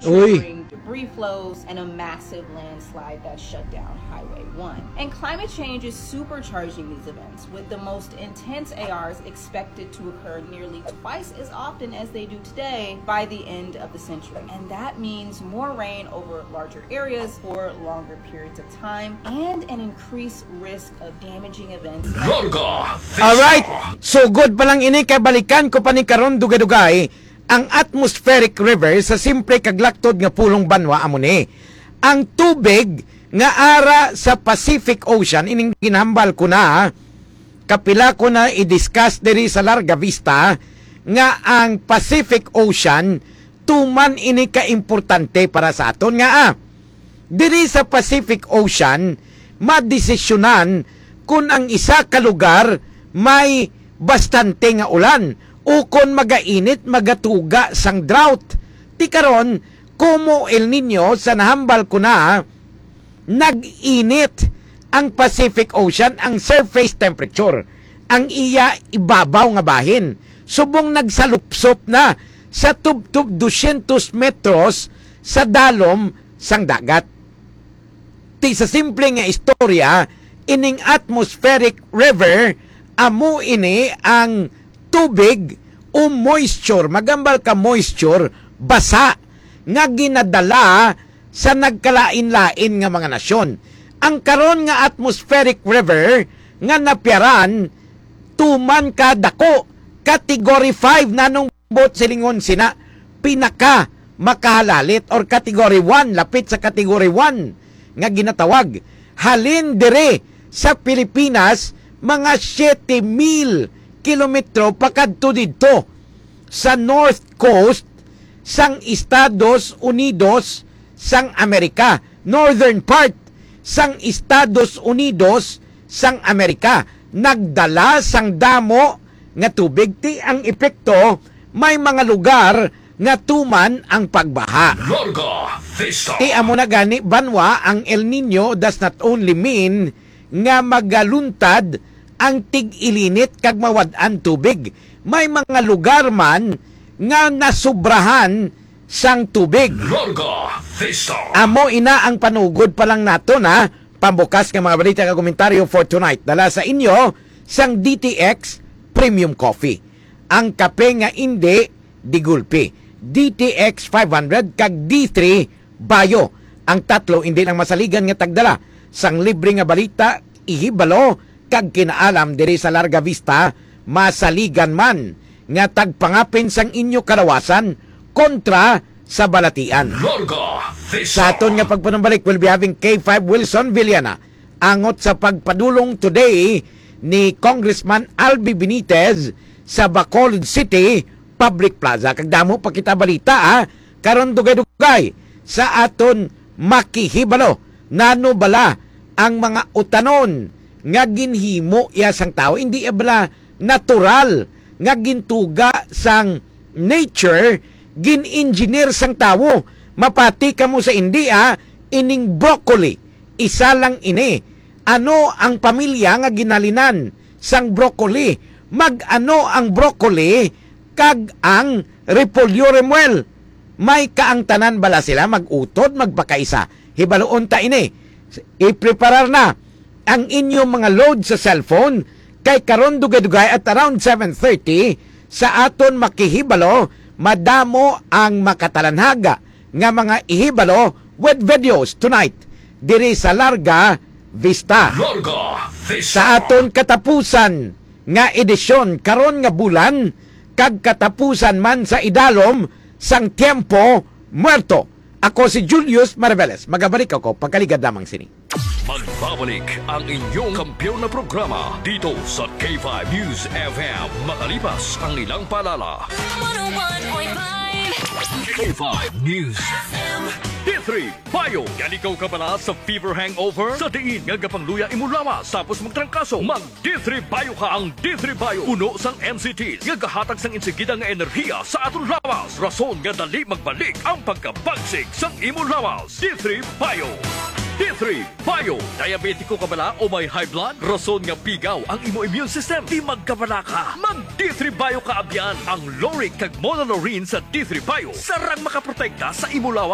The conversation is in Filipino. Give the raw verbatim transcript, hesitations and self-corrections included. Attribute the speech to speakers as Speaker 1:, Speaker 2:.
Speaker 1: Uy.
Speaker 2: Debris flows, and a massive landslide that shut down Highway one. And climate change is supercharging these events, with the most intense A Rs expected to occur nearly twice as often as they do today by the end of the century. And that means more rain over larger areas for longer periods of time, and an increased risk of damaging events.
Speaker 1: Alright, so good pa lang ini kay balikan ko pa ni karon dugay-dugay ang atmospheric river sa simple kaglaktod nga pulong banwa amo ni. Ang tubig nga ara sa Pacific Ocean ining ginhambal ko na kapila ko na i-discuss diri sa Larga Vista nga ang Pacific Ocean tuman ini ka importante para sa aton nga ah. Diri sa Pacific Ocean madesisyonan kung ang isa ka lugar may bastante nga ulan o kung magainit, magatuga sang drought. Ti karon, kumo El Nino sa nahambal ko na, nag-init ang Pacific Ocean, ang surface temperature. Ang iya ibabaw nga bahin. Subong nagsalupsop na sa tub-tub two hundred metros sa dalom sang dagat. Ti sa simple nga istorya, ining atmospheric river, amo ini ang tubig o moisture, magambal ka moisture, basa, nga ginadala sa nagkalain-lain nga mga nasyon. Ang karon nga atmospheric river nga napiaran, tuman ka dako, category five nanong bot silingon sina, pinaka makahalalit, or category one, lapit sa category one, nga ginatawag. Halin dire sa Pilipinas, mga seven mil kilometro pakadto didto sa North Coast sang Estados Unidos sang Amerika, northern part sang Estados Unidos sang Amerika. Nagdala sang damo nga tubig. Ti ang epekto, may mga lugar nga tuman ang pagbaha. Ti amo na gani banwa, ang El Nino does not only mean nga magaluntad ang tig-ilinit kag mawad-an tubig. May mga lugar man nga nasubrahan sang tubig. Amo ina ang panugod pa lang nato na pambukas nga mga balita nga komentaryo for tonight. Dala sa inyo sang D T X Premium Coffee. Ang kape nga indi digulpi. D T X five hundred kag D three Bayo. Ang tatlo indi lang masaligan nga tagdala sang libre nga balita, ihibalo kag kinaalam diri sa Larga Vista, masaligan man nga tagpangapin sang inyo karawasan kontra sa balatian. Sa aton nga pagpanambalik, we'll be having K five Wilson Villana angot sa pagpadulong today ni Congressman Albi Benitez sa Bacolod City Public Plaza. Kag damo pa kita balita ha, karon dugay-dugay sa aton makihibalo nano bala ang mga utanon nga ginhimo iya sang tao, hindi bala natural nga gintuga sang nature, gin-engineer sang tao. Mapati ka mo sa India, ining broccoli, isa lang ini. Ano ang pamilya nga ginalinan sang broccoli? Mag-ano ang broccoli kag ang repolyo remuel? May kaangtanan bala sila, mag-utod, magpakaisa. Hibaloon ta ini. I-preparar na ang inyong mga load sa cellphone kay karon dugay-dugay at around seven thirty sa aton makihibalo, madamo ang makatalanhaga nga mga ihibalo with videos tonight diri sa Larga Vista. Larga Vista. Sa aton katapusan nga edisyon karon nga bulan kag katapusan man sa idalom sang Tiempo Muerto. Ako si Julius Maraveles. Magabalik ako pagkaligad lamang sini.
Speaker 3: Magbabalik ang inyong kampiyon na programa dito sa K five News F M makalipas ang ilang paalala. one oh one point five K five News F M. D three Bayo. Yan ikaw ka pala sa fever hangover? Sa diin nga gapangluya imo lawas tapos magtrangkaso. Mag D three Bayo ka. Ang D three Bayo uno sang M C Ts nga gahatag sang insigida nga enerhiya sa aton lawas. Rason nga dali magbalik ang pagkabagsig sang imo lawas. D three Bayo. D three Bayo. Diabetiko ka bala o may high blood? Rason nga pigaw ang imo immune system. Di magkabala ka. Mag D three Bayo ka abyan. Ang Loric kag Monolorine sa D three Bayo sarang makaprotekta sa imo lawas.